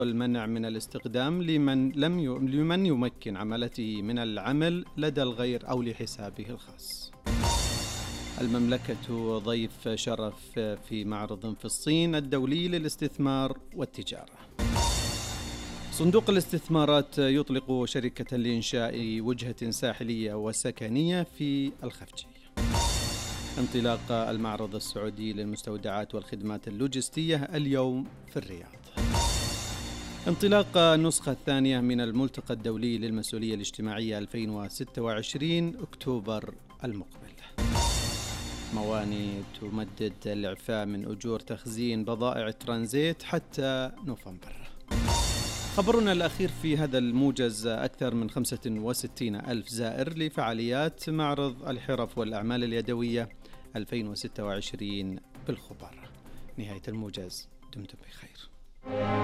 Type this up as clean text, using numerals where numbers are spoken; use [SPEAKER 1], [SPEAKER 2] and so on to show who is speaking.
[SPEAKER 1] والمنع من الاستخدام لمن يمكن عملته من العمل لدى الغير أو لحسابه الخاص. المملكة ضيف شرف في معرض في الصين الدولي للاستثمار والتجارة. صندوق الاستثمارات يطلق شركة لإنشاء وجهة ساحلية وسكنية في الخفجي. انطلاق المعرض السعودي للمستودعات والخدمات اللوجستية اليوم في الرياض. انطلاق النسخة الثانية من الملتقى الدولي للمسؤولية الاجتماعية 2026 أكتوبر المقبل. مواني تمدد الإعفاء من أجور تخزين بضائع الترانزيت حتى نوفمبر. خبرنا الأخير في هذا الموجز: أكثر من 65 ألف زائر لفعاليات معرض الحرف والأعمال اليدوية 2026 بالخبر. نهاية الموجز، دمتم بخير.